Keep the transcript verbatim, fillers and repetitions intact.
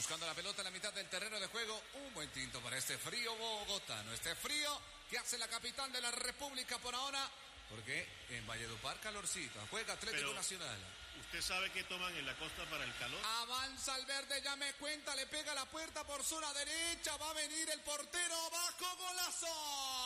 buscando la pelota en la mitad del terreno de juego. Un buen tinto para este frío bogotano. Este frío que hace la capital de la República por ahora. Porque en Valledupar calorcito. Juega Atlético Pero, Nacional. ¿usted sabe qué toman en la costa para el calor? Avanza al verde, ya me cuenta. Le pega la puerta por zona derecha. Va a venir el portero. Bajo, golazo.